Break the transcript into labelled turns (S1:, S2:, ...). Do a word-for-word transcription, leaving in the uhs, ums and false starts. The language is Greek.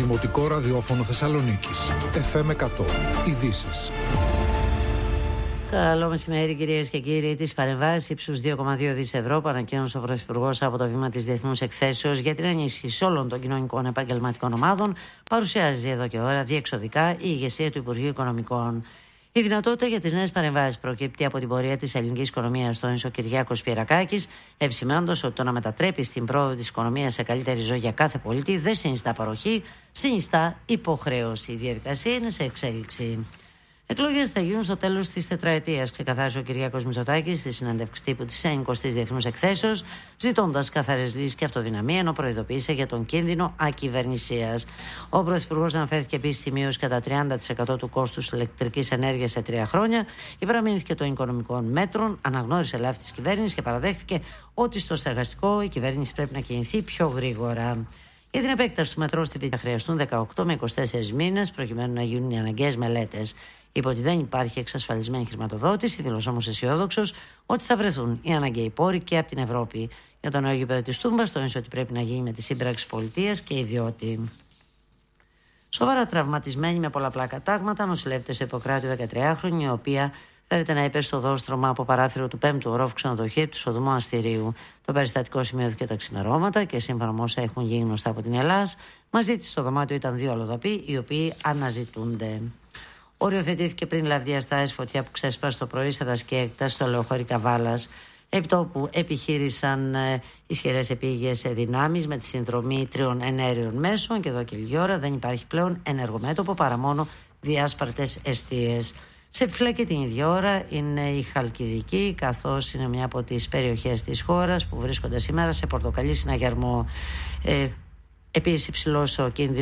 S1: Δημοτικό Ραδιόφωνο Θεσσαλονίκης. εφ εμ εκατό. Ειδήσεις.
S2: Καλό μεσημέρι, κυρίες και κύριοι. Τις παρεμβάσεις ύψους δύο κόμμα δύο δισεκατομμύρια ευρώ που ανακοίνωσε ο Πρωθυπουργός από το βήμα της Διεθνούς Εκθέσεως για την ενίσχυση όλων των κοινωνικών επαγγελματικών ομάδων παρουσιάζει εδώ και ώρα διεξοδικά η ηγεσία του Υπουργείου Οικονομικών. Η δυνατότητα για τις νέες παρεμβάσεις προκύπτει από την πορεία της ελληνικής οικονομίας, στον ο Κυριάκος Πιερακάκης, επισημαίνοντας ότι το να μετατρέπει την πρόοδο της οικονομίας σε καλύτερη ζωή για κάθε πολίτη δεν συνιστά παροχή, συνιστά υποχρέωση. Η διαδικασία είναι σε εξέλιξη. Εκλογές θα γίνουν στο τέλος της τετραετίας, ξεκαθάρισε ο Κυριάκος Μητσοτάκης στη συνέντευξη τύπου της εικοστής Διεθνούς Εκθέσεως, ζητώντας καθαρές λύσεις και αυτοδυναμία, ενώ προειδοποίησε για τον κίνδυνο ακυβερνησίας. Ο Πρωθυπουργός αναφέρθηκε επίσης στη μείωση κατά τριάντα τοις εκατό του κόστους ηλεκτρικής ενέργειας σε τρία χρόνια, υπεραμείνθηκε των οικονομικών μέτρων, αναγνώρισε λάθη της κυβέρνησης και παραδέχθηκε ότι στο στεγαστικό η κυβέρνηση πρέπει να κινηθεί πιο γρήγορα. Για την επέκταση του μετρό στη Β' θα χρειαστούν δεκαοκτώ με είκοσι τέσσερις μήνες προκειμένου να γίνουν οι αναγκαίες μελέτες. Είπε ότι δεν υπάρχει εξασφαλισμένη χρηματοδότηση, δήλωσε όμως αισιόδοξος ότι θα βρεθούν οι αναγκαίοι πόροι και από την Ευρώπη. Για το νέο γήπεδο της Τούμπας, τόνισε ότι πρέπει να γίνει με τη σύμπραξη πολιτείας και ιδιώτη. Σοβαρά τραυματισμένη με πολλαπλά κατάγματα, νοσηλεύεται στο Ιπποκράτιο δεκατριάχρονη, η οποία φέρεται να είπε στο δόστρωμα από παράθυρο του πέμπτου ορόφου ξενοδοχείου του Σοδωμού Αστηρίου. Το περιστατικό σημειώθηκε τα ξημερώματα και σύμφωνα με όσα έχουν γίνει γνωστά από την Ελλάδα, μαζί της στο δωμάτιο ήταν δύο αλλοδαποί, οι οποίοι αναζητούνται. Οριοθετήθηκε πριν λάβει διαστάσεις φωτιά που ξέσπασε το πρωί σε δασική έκταση στο λεωφορείο Καβάλας. Επί τόπου επιχείρησαν ε, ισχυρές επίγειες δυνάμεις με τη συνδρομή τριών ενέργειων μέσων και εδώ και λίγη ώρα δεν υπάρχει πλέον ενεργομέτωπο παρά μόνο διάσπαρτες εστίες. Σε επιφλέκη την ίδια ώρα είναι η Χαλκιδική, καθώς είναι μια από τις περιοχές της χώρας που βρίσκονται σήμερα σε πορτοκαλί συναγερμό. Ε, επίσης υψηλός ο κίνδυνος